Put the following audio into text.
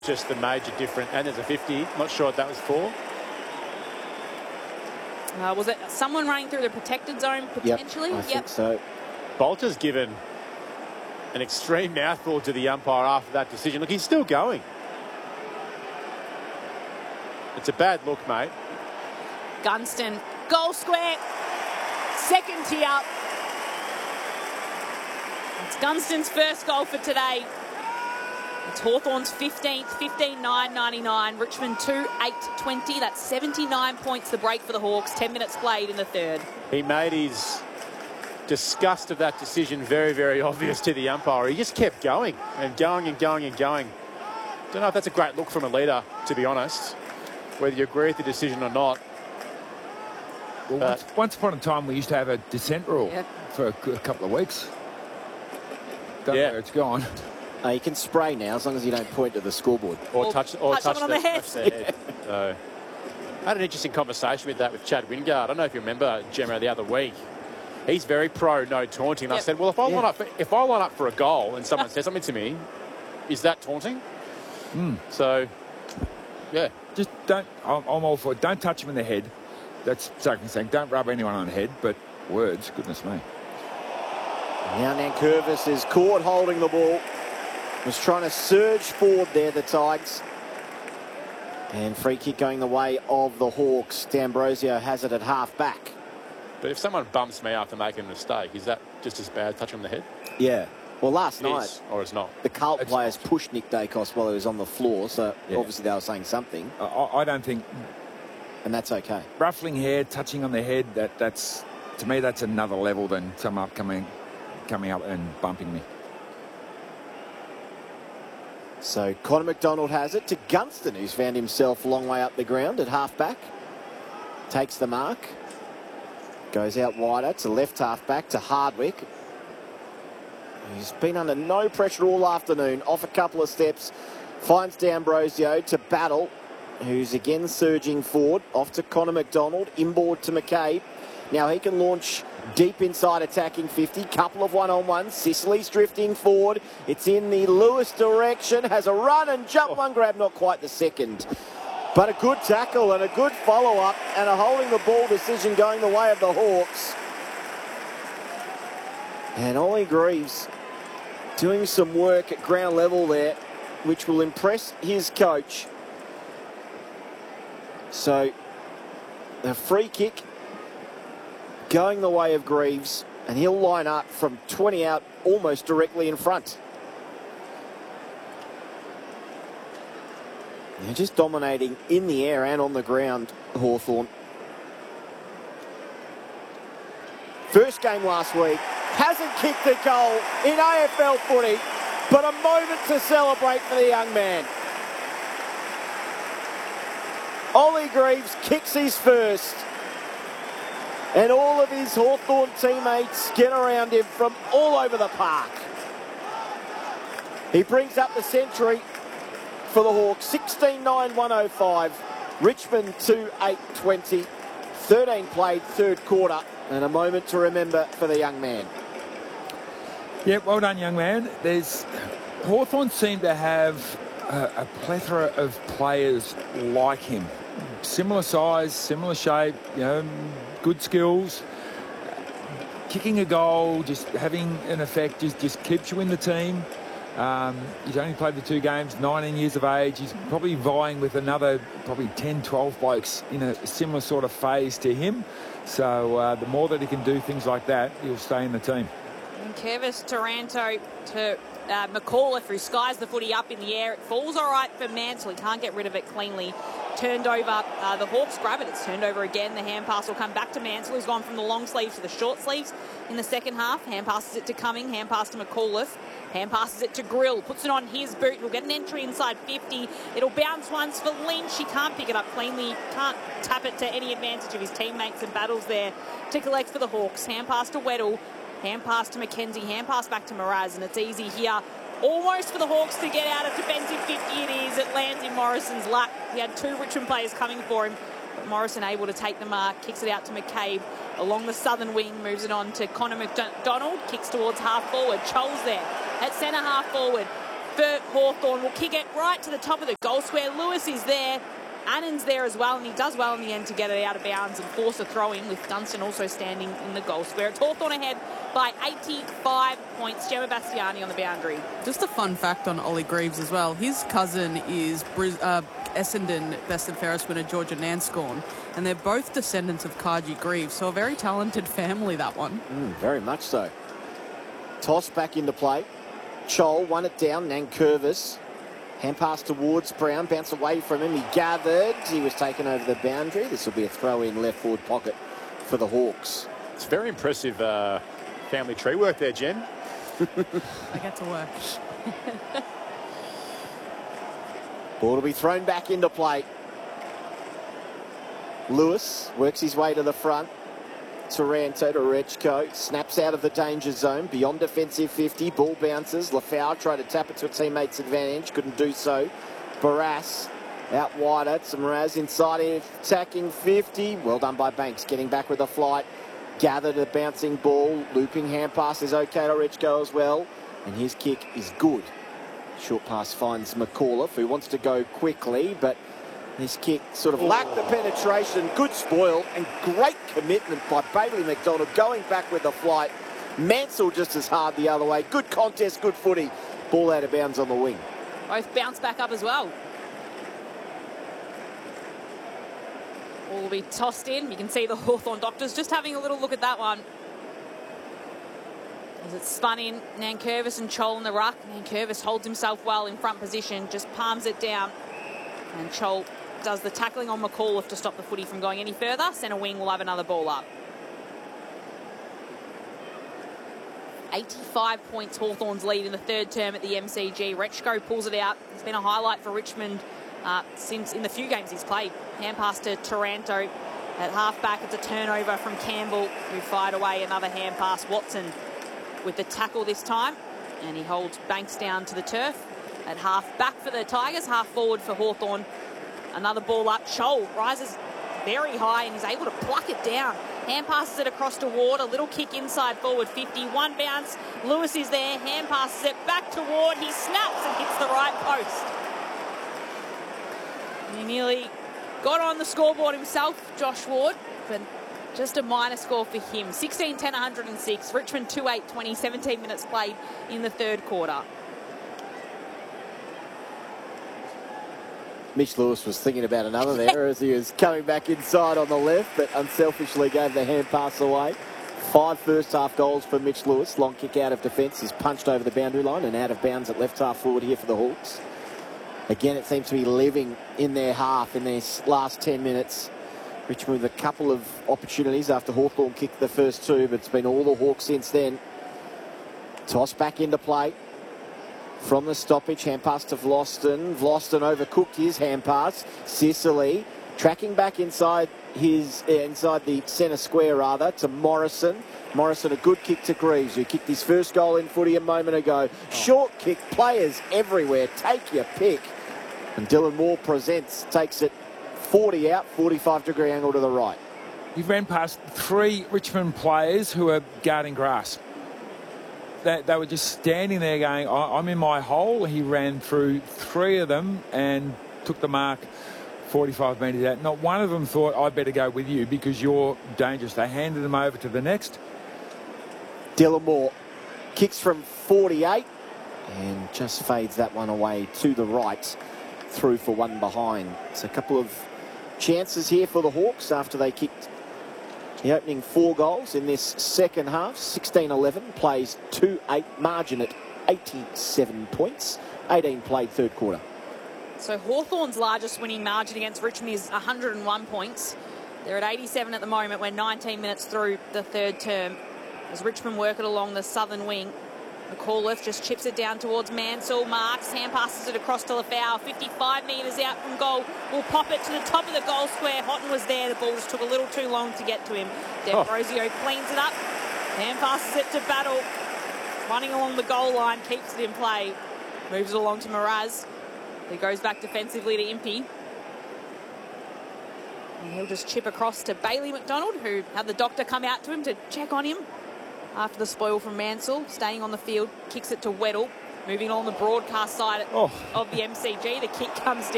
just the major difference. And there's a 50. Not sure what that was for. Was it someone running through the protected zone potentially? Yep, I think so. Bolter's given an extreme mouthful to the umpire after that decision. Look, he's still going. It's a bad look, mate. Gunston, goal square. Second tee up. It's Gunston's first goal for today. It's Hawthorn's 15th, 15-9-99. Richmond 2-8-20. That's 79 points the break for the Hawks. 10 minutes played in the third. He made his disgust of that decision very, very obvious to the umpire. He just kept going and going and going and going. Don't know if that's a great look from a leader, to be honest, whether you agree with the decision or not. Well, once upon a time, we used to have a dissent rule for a couple of weeks. Don't know where it's gone. You can spray now as long as you don't point to the scoreboard. Or touch someone on the head. So, I had an interesting conversation with that with Chad Wingard. I don't know if you remember, Gemma, the other week. He's very pro no taunting. And I said, well, if I line up for a goal and someone says something to me, is that taunting? So, yeah. Just don't. I'm all for it. Don't touch him in the head. That's saying don't rub anyone on the head. But words, goodness me. Now Nankervis is caught holding the ball. Was trying to surge forward there, the Tigers. And free kick going the way of the Hawks. D'Ambrosio has it at half back. But if someone bumps me after making a mistake, is that just as bad, touching on the head? Yeah. Well, last It night, is, or it's not. the Carlton players pushed Nick Dacos while he was on the floor, so obviously they were saying something. I don't think... And that's okay. Ruffling hair, touching on the head, that's to me, that's another level than someone coming up and bumping me. So Connor McDonald has it to Gunston, who's found himself a long way up the ground at half-back. Takes the mark. Goes out wider to left half-back to Hardwick. He's been under no pressure all afternoon. Off a couple of steps. Finds D'Ambrosio to Battle, who's again surging forward. Off to Connor McDonald. Inboard to McCabe. Now he can launch deep inside attacking 50. Couple of one-on-ones. Sicily's drifting forward. It's in the Lewis direction. Has a run and jump. One grab, not quite the second. But a good tackle and a good follow-up and a holding the ball decision going the way of the Hawks. And Ollie Greaves doing some work at ground level there, which will impress his coach. So the free kick going the way of Greaves, and he'll line up from 20 out almost directly in front. They're just dominating in the air and on the ground, Hawthorn. First game last week, hasn't kicked a goal in AFL footy, but a moment to celebrate for the young man. Ollie Greaves kicks his first, and all of his Hawthorn teammates get around him from all over the park. He brings up the century for the Hawks, 16-9-105. Richmond 2-8-20. 13 played, third quarter, and a moment to remember for the young man. Yeah, well done, young man. Hawthorn seem to have a plethora of players like him. Similar size, similar shape, good skills. Kicking a goal, just having an effect, just keeps you in the team. He's only played the 2 games, 19 years of age. He's probably vying with another 10, 12 blokes in a similar sort of phase to him. So the more that he can do things like that, he'll stay in the team. And Kevis Taranto to McAuliffe, who skies the footy up in the air. It falls all right for Mansell. He can't get rid of it cleanly. Turned over. The Hawks grab it. It's turned over again. The hand pass will come back to Mansell, who's gone from the long sleeves to the short sleeves in the second half. Hand passes it to Cumming. Hand pass to McAuliffe. Hand passes it to Grill. Puts it on his boot. We'll get an entry inside 50. It'll bounce once for Lynch. He can't pick it up cleanly. Can't tap it to any advantage of his teammates and Battles there to collect for the Hawks. Hand pass to Weddle. Hand pass to McKenzie. Hand pass back to Mraz. And it's easy here. Almost for the Hawks to get out of defensive 50 it is. It lands in Morrison's lap. He had 2 Richmond players coming for him. But Morrison able to take the mark. Kicks it out to McCabe along the southern wing. Moves it on to Connor McDonald. Kicks towards half forward. Choles there at centre half forward. for Hawthorn. Will kick it right to the top of the goal square. Lewis is there. Annan's there as well, and he does well in the end to get it out of bounds and force a throw-in, with Dunstan also standing in the goal square. It's Hawthorn ahead by 85 points. Gemma Bastiani on the boundary. Just a fun fact on Ollie Greaves as well. His cousin is Essendon Best and Fairest winner Georgia Nanscorn, and they're both descendants of Kaji Greaves, so a very talented family, that one. Very much so. Toss back into play. Chol won it down. Nankervis. Hand pass towards Brown. Bounce away from him. He gathered. He was taken over the boundary. This will be a throw in left forward pocket for the Hawks. It's very impressive family tree work there, Jen. I get to work. Ball will be thrown back into play. Lewis works his way to the front. Taranto to Rechko. Snaps out of the danger zone. Beyond defensive 50. Ball bounces. Lafau tried to tap it to a teammate's advantage. Couldn't do so. Barras out wider. Samaraz inside attacking 50. Well done by Banks. Getting back with a flight. Gathered a bouncing ball. Looping hand pass is okay to Rechko as well. And his kick is good. Short pass finds McAuliffe, who wants to go quickly, but this kick sort of lacked the penetration. Good spoil and great commitment by Bailey McDonald, going back with the flight. Mansell just as hard the other way. Good contest, good footy. Ball out of bounds on the wing. Both bounce back up as well. Ball will be tossed in. You can see the Hawthorn doctors just having a little look at that one. As it's spun in, Nankervis and Chol in the ruck. Nankervis holds himself well in front position, just palms it down. And Chol does the tackling on McAuliffe to stop the footy from going any further. Centre wing will have another ball up. 85 points Hawthorn's lead in the third term at the MCG. Rechko pulls it out. It's been a highlight for Richmond since in the few games he's played. Hand pass to Taranto at half-back. It's a turnover from Campbell, who fired away another hand pass. Watson with the tackle this time, and he holds Banks down to the turf. At half-back for the Tigers, half-forward for Hawthorn. Another ball up. Chol rises very high and is able to pluck it down. Hand passes it across to Ward. A little kick inside forward 50. One bounce. Lewis is there. Hand passes it back to Ward. He snaps and hits the right post. He nearly got on the scoreboard himself, Josh Ward, but just a minor score for him. 16-10, 106. Richmond 2-8, 20, 17 minutes played in the third quarter. Mitch Lewis was thinking about another there as he was coming back inside on the left, but unselfishly gave the hand pass away. 5 first half goals for Mitch Lewis. Long kick out of defence is punched over the boundary line and out of bounds at left half forward here for the Hawks. Again, it seems to be living in their half in their last 10 minutes. Richmond with a couple of opportunities after Hawthorn kicked the first 2, but it's been all the Hawks since then. Toss back into play. From the stoppage, hand pass to Vlosten. Vlosten overcooked his hand pass. Sicily tracking back inside the centre square rather to Morrison. Morrison, a good kick to Greaves, who kicked his first goal in footy a moment ago. Short kick, players everywhere. Take your pick. And Dylan Moore takes it 40 out, 45-degree angle to the right. He ran past 3 Richmond players who are guarding grass. They were just standing there going, I'm in my hole. He ran through 3 of them and took the mark 45 metres out. Not one of them thought, I better go with you because you're dangerous. They handed him over to the next. Dylan Moore kicks from 48 and just fades that one away to the right, through for one behind. It's a couple of chances here for the Hawks after they kicked the opening 4 goals in this second half. 16-11, plays 2-8, margin at 87 points. 18 played third quarter. So Hawthorn's largest winning margin against Richmond is 101 points. They're at 87 at the moment. We're 19 minutes through the third term. As Richmond work it along the southern wing, McAuliffe just chips it down towards Mansell. Marks, hand passes it across to Lafau. 55 metres out from goal. Will pop it to the top of the goal square. Houghton was there. The ball just took a little too long to get to him. D'Ambrosio cleans it up. Hand passes it to Battle. Running along the goal line, keeps it in play. Moves it along to Miraz. He goes back defensively to Impey. And he'll just chip across to Bailey McDonald, who had the doctor come out to him to check on him after the spoil from Mansell. Staying on the field, kicks it to Weddle. Moving on the broadcast side Oh. of the MCG, the kick comes down.